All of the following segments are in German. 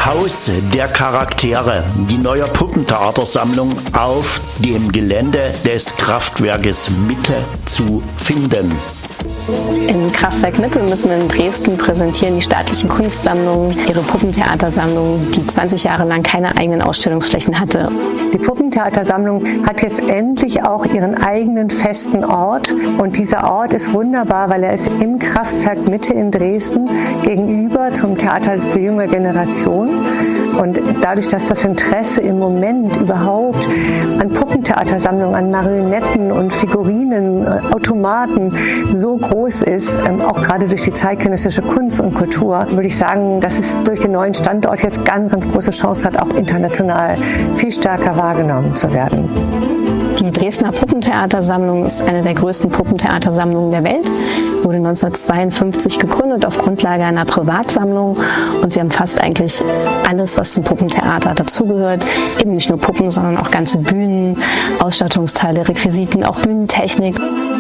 Haus der Charaktere, die neue Puppentheatersammlung auf dem Gelände des Kraftwerkes Mitte zu finden. Im Kraftwerk Mitte mitten in Dresden präsentieren die staatlichen Kunstsammlungen ihre Puppentheatersammlung, die 20 Jahre lang keine eigenen Ausstellungsflächen hatte. Die Puppentheatersammlung hat jetzt endlich auch ihren eigenen festen Ort. Und dieser Ort ist wunderbar, weil er ist im Kraftwerk Mitte in Dresden gegenüber zum Theater für junge Generation. Und dadurch, dass das Interesse im Moment überhaupt an Puppentheatersammlungen, an Marionetten und Figurinen, Automaten so groß ist, auch gerade durch die zeitgenössische Kunst und Kultur, würde ich sagen, dass es durch den neuen Standort jetzt ganz, ganz große Chance hat, auch international viel stärker wahrgenommen zu werden. Die Dresdner Puppentheatersammlung ist eine der größten Puppentheatersammlungen der Welt, wurde 1952 gegründet auf Grundlage einer Privatsammlung und sie umfasst eigentlich alles, was zum Puppentheater dazugehört. Eben nicht nur Puppen, sondern auch ganze Bühnen, Ausstattungsteile, Requisiten, auch Bühnentechnik.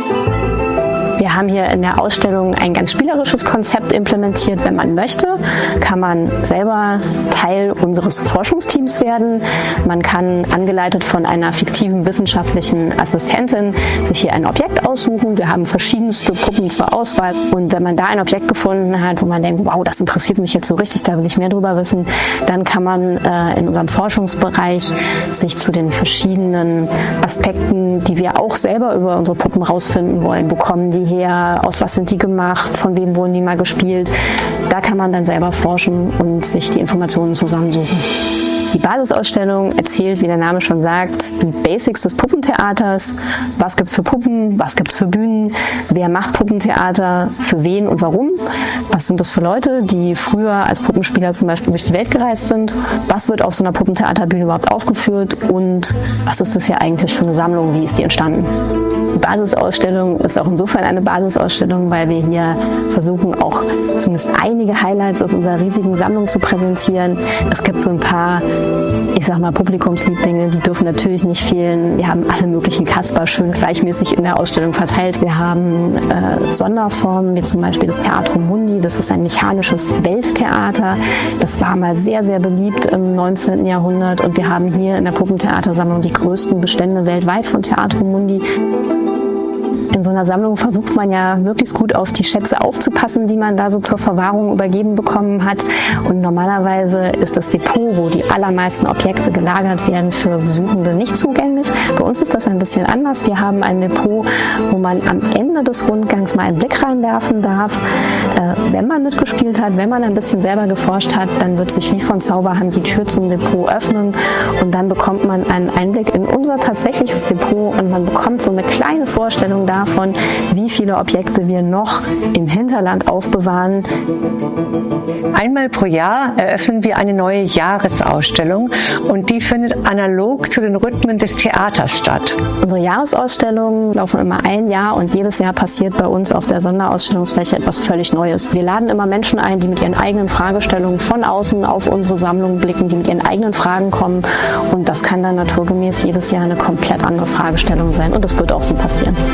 Wir haben hier in der Ausstellung ein ganz spielerisches Konzept implementiert. Wenn man möchte, kann man selber Teil unseres Forschungsteams werden. Man kann, angeleitet von einer fiktiven wissenschaftlichen Assistentin, sich hier ein Objekt aussuchen. Wir haben verschiedenste Puppen zur Auswahl. Und wenn man da ein Objekt gefunden hat, wo man denkt, wow, das interessiert mich jetzt so richtig, da will ich mehr drüber wissen, dann kann man in unserem Forschungsbereich sich zu den verschiedenen Aspekten, die wir auch selber über unsere Puppen rausfinden wollen, bekommen die her, aus was sind die gemacht, von wem wurden die mal gespielt. Da kann man dann selber forschen und sich die Informationen zusammensuchen. Die Basisausstellung erzählt, wie der Name schon sagt, die Basics des Puppentheaters. Was gibt's für Puppen? Was gibt's für Bühnen? Wer macht Puppentheater? Für wen und warum? Was sind das für Leute, die früher als Puppenspieler zum Beispiel durch die Welt gereist sind? Was wird auf so einer Puppentheaterbühne überhaupt aufgeführt? Und was ist das hier eigentlich für eine Sammlung? Wie ist die entstanden? Die Basisausstellung ist auch insofern eine Basisausstellung, weil wir hier versuchen, auch zumindest einige Highlights aus unserer riesigen Sammlung zu präsentieren. Es gibt so ein paar, ich sag mal, Publikumslieblinge, die dürfen natürlich nicht fehlen. Wir haben alle möglichen Kasper schön gleichmäßig in der Ausstellung verteilt. Wir haben Sonderformen, wie zum Beispiel das Theatrum Mundi. Das ist ein mechanisches Welttheater. Das war mal sehr, sehr beliebt im 19. Jahrhundert. Und wir haben hier in der Puppentheatersammlung die größten Bestände weltweit von Theatrum Mundi. In so einer Sammlung versucht man ja möglichst gut auf die Schätze aufzupassen, die man da so zur Verwahrung übergeben bekommen hat. Und normalerweise ist das Depot, wo die allermeisten Objekte gelagert werden, für Besuchende nicht zugänglich. Bei uns ist das ein bisschen anders. Wir haben ein Depot, wo man am Ende des Rundgangs mal einen Blick reinwerfen darf. Wenn man mitgespielt hat, wenn man ein bisschen selber geforscht hat, dann wird sich wie von Zauberhand die Tür zum Depot öffnen und dann bekommt man einen Einblick in unser tatsächliches Depot und man bekommt so eine kleine Vorstellung davon, wie viele Objekte wir noch im Hinterland aufbewahren. Einmal pro Jahr eröffnen wir eine neue Jahresausstellung und die findet analog zu den Rhythmen des Theaters statt. Unsere Jahresausstellungen laufen immer ein Jahr und jedes Jahr passiert bei uns auf der Sonderausstellungsfläche etwas völlig Neues. Wir laden immer Menschen ein, die mit ihren eigenen Fragestellungen von außen auf unsere Sammlung blicken, die mit ihren eigenen Fragen kommen und das kann dann naturgemäß jedes Jahr eine komplett andere Fragestellung sein und das wird auch so passieren.